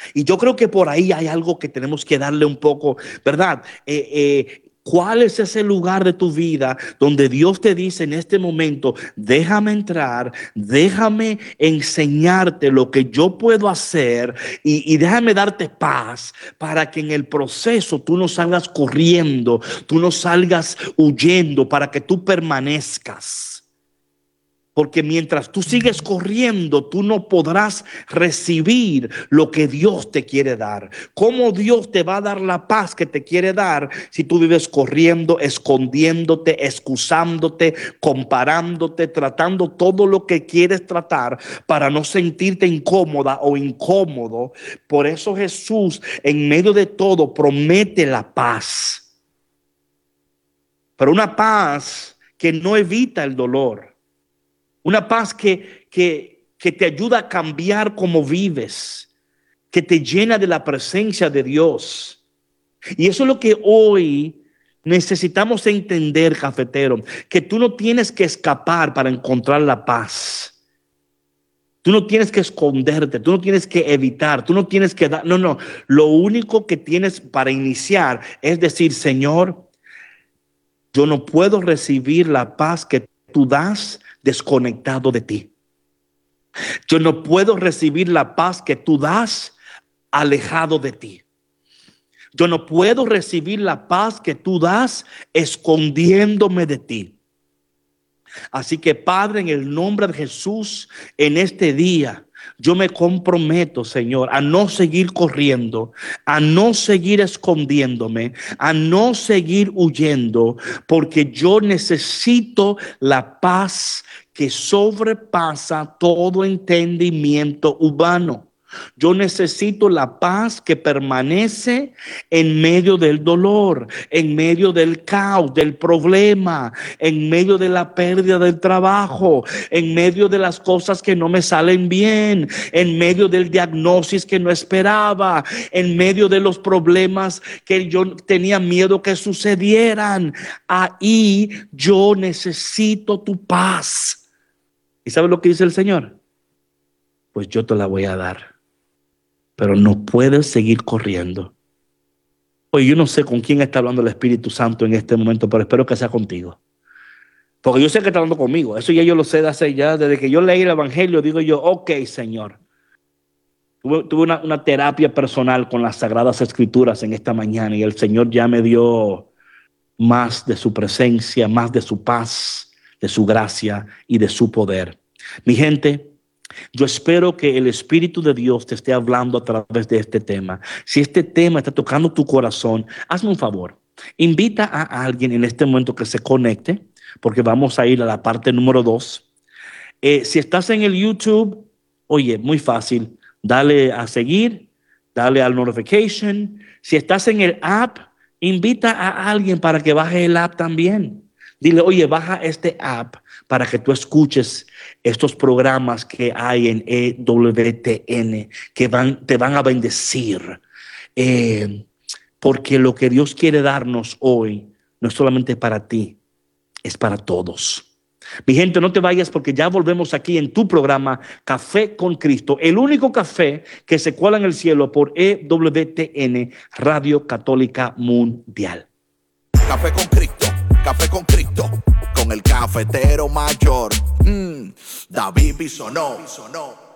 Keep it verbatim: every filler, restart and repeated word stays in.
Y yo creo que por ahí hay algo que tenemos que darle un poco, ¿verdad? Eh, eh, ¿Cuál es ese lugar de tu vida donde Dios te dice en este momento, déjame entrar, déjame enseñarte lo que yo puedo hacer y, y déjame darte paz para que en el proceso tú no salgas corriendo, tú no salgas huyendo, para que tú permanezcas? Porque mientras tú sigues corriendo, tú no podrás recibir lo que Dios te quiere dar. ¿Cómo Dios te va a dar la paz que te quiere dar si tú vives corriendo, escondiéndote, excusándote, comparándote, tratando todo lo que quieres tratar para no sentirte incómoda o incómodo? Por eso Jesús, en medio de todo, promete la paz. Pero una paz que no evita el dolor. Una paz que, que, que te ayuda a cambiar cómo vives, que te llena de la presencia de Dios. Y eso es lo que hoy necesitamos entender, cafetero, que tú no tienes que escapar para encontrar la paz. Tú no tienes que esconderte, tú no tienes que evitar, tú no tienes que dar, no, no. Lo único que tienes para iniciar es decir, Señor, yo no puedo recibir la paz que tú das desconectado de ti. Yo no puedo recibir la paz que tú das alejado de ti. Yo no puedo recibir la paz que tú das escondiéndome de ti. Así que, Padre, en el nombre de Jesús, en este día, yo me comprometo, Señor, a no seguir corriendo, a no seguir escondiéndome, a no seguir huyendo, porque yo necesito la paz que sobrepasa todo entendimiento humano. Yo necesito la paz que permanece en medio del dolor, en medio del caos, del problema, en medio de la pérdida del trabajo, en medio de las cosas que no me salen bien, en medio del diagnóstico que no esperaba, en medio de los problemas que yo tenía miedo que sucedieran. Ahí yo necesito tu paz. ¿Y sabes lo que dice el Señor? Pues yo te la voy a dar. Pero no puedes seguir corriendo. Oye, yo no sé con quién está hablando el Espíritu Santo en este momento, pero espero que sea contigo. Porque yo sé que está hablando conmigo. Eso ya yo lo sé de hace ya, desde que yo leí el Evangelio, digo yo, ok, Señor. Tuve, tuve una, una terapia personal con las Sagradas Escrituras en esta mañana y el Señor ya me dio más de su presencia, más de su paz, de su gracia y de su poder. Mi gente, yo espero que el Espíritu de Dios te esté hablando a través de este tema. Si este tema está tocando tu corazón, hazme un favor. Invita a alguien en este momento que se conecte, porque vamos a ir a la parte número dos. Eh, si estás en el YouTube, oye, muy fácil. Dale a seguir, dale al notification. Si estás en el app, invita a alguien para que baje el app también. Dile, oye, baja este app para que tú escuches estos programas que hay en E W T N que van, te van a bendecir. Eh, porque lo que Dios quiere darnos hoy no es solamente para ti, es para todos. Mi gente, no te vayas porque ya volvemos aquí en tu programa Café con Cristo, el único café que se cuela en el cielo por E W T N, Radio Católica Mundial. Café con Cristo, Café con Cristo, con el cafetero mayor, mm, David Bisonó.